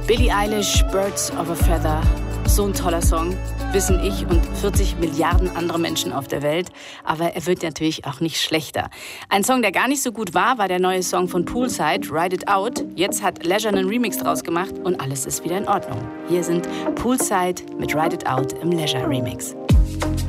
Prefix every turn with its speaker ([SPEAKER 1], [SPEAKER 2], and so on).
[SPEAKER 1] Billie Eilish, Birds of a Feather. So ein toller Song, wissen ich und 40 Milliarden andere Menschen auf der Welt. Aber er wird natürlich auch nicht schlechter. Ein Song, der gar nicht so gut war der neue Song von Poolside, Ride It Out. Jetzt hat Leisure einen Remix draus gemacht und alles ist wieder in Ordnung. Hier sind Poolside mit Ride It Out im Leisure Remix.